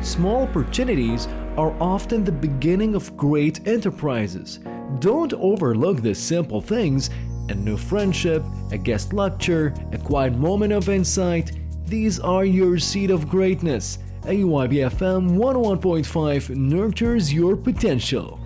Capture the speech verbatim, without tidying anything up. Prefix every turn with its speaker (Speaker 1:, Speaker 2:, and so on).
Speaker 1: Small opportunities are often the beginning of great enterprises. Don't overlook these simple things. A new friendship, a guest lecture, a quiet moment of insight, these are your seed of greatness. A Y B F M one oh one point five nurtures your potential.